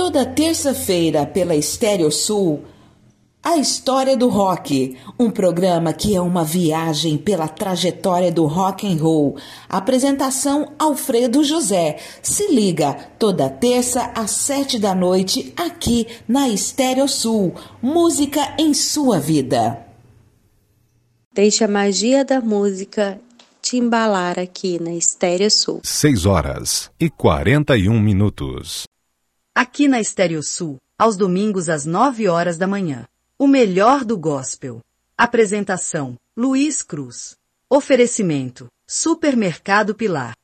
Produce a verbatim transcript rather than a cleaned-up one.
Toda terça-feira pela Estéreo Sul, A História do Rock, um programa que é uma viagem pela trajetória do rock and roll. Apresentação Alfredo José. Se liga, toda terça às sete da noite, aqui na Estéreo Sul. Música em sua vida. Deixe a magia da música te embalar aqui na Estéreo Sul. seis horas e quarenta e um minutos. Aqui na Estéreo Sul, aos domingos às nove horas da manhã. O melhor do gospel. Apresentação: Luiz Cruz. Oferecimento: Supermercado Pilar.